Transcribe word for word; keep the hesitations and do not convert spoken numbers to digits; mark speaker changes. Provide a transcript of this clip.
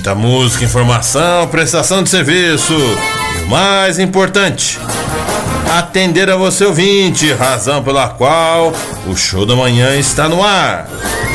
Speaker 1: Muita música, informação, prestação de serviço e o mais importante, atender a você ouvinte, razão pela qual o Show da Manhã está no ar.